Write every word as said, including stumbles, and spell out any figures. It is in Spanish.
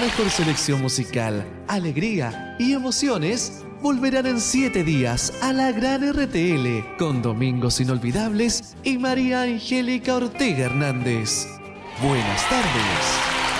mejor selección musical, alegría y emociones volverán en siete días a la Gran R T L con Domingos Inolvidables y María Angélica Ortega Hernández. Buenas tardes.